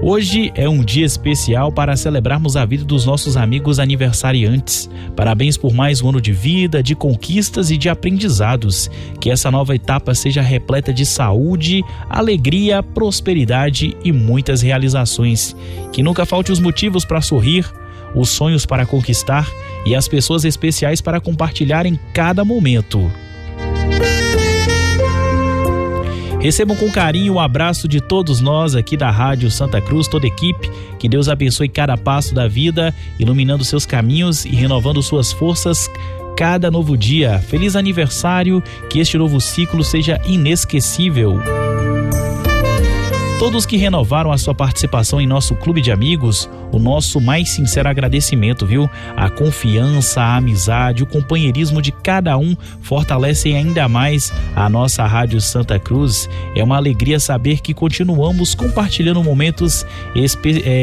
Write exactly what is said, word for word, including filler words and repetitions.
Hoje é um dia especial para celebrarmos a vida dos nossos amigos aniversariantes. Parabéns por mais um ano de vida, de conquistas e de aprendizados. Que essa nova etapa seja repleta de saúde, alegria, prosperidade e muitas realizações. Que nunca falte os motivos para sorrir, os sonhos para conquistar e as pessoas especiais para compartilhar em cada momento. Recebam com carinho o abraço de todos nós aqui da Rádio Santa Cruz, toda a equipe. Que Deus abençoe cada passo da vida, iluminando seus caminhos e renovando suas forças cada novo dia. Feliz aniversário, que este novo ciclo seja inesquecível. Todos que renovaram a sua participação em nosso clube de amigos, o nosso mais sincero agradecimento, viu? A confiança, a amizade, o companheirismo de cada um fortalecem ainda mais a nossa Rádio Santa Cruz. É uma alegria saber que continuamos compartilhando momentos especiais. É,